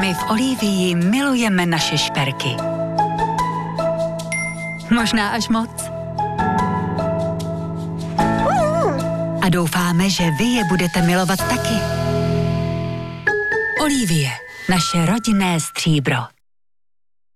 My v Olivii milujeme naše šperky. Možná až moc. A doufáme, že vy je budete milovat taky. Olivie, naše rodinné stříbro.